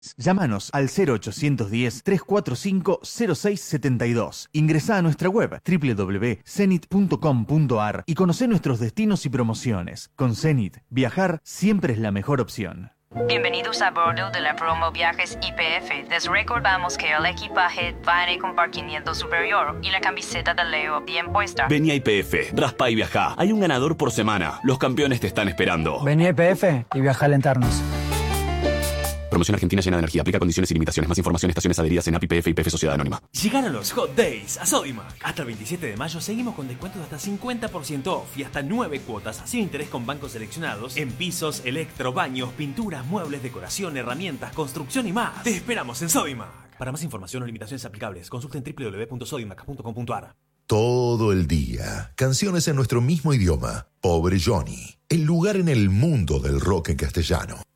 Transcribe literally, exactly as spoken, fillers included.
Llámanos al cero ochocientos diez, trescientos cuarenta y cinco, cero seis setenta y dos. Ingresá a nuestra web doble u doble u doble u punto zenit punto com punto a r y conocé nuestros destinos y promociones. Con Zenit, viajar siempre es la mejor opción. Bienvenidos a bordo de la promo Viajes I P F. Les recordamos que el equipaje va en el compartimiento superior y la camiseta de Leo bien puesta. Vení a I P F, raspa y viajá. Hay un ganador por semana. Los campeones te están esperando. Vení a I P F y viajá al Enternos. Promoción argentina llena de energía. Aplica condiciones y limitaciones. Más información en estaciones adheridas en A P I P F y P F Sociedad Anónima. Llegaron los Hot Days a Sodimac. Hasta el veintisiete de mayo seguimos con descuentos de hasta cincuenta por ciento off y hasta nueve cuotas sin interés con bancos seleccionados en pisos, electro, baños, pinturas, muebles, decoración, herramientas, construcción y más. Te esperamos en Sodimac. Para más información o limitaciones aplicables, consulten doble u doble u doble u punto sodimac punto com punto a r. Todo el día, canciones en nuestro mismo idioma. Pobre Johnny, el lugar en el mundo del rock en castellano.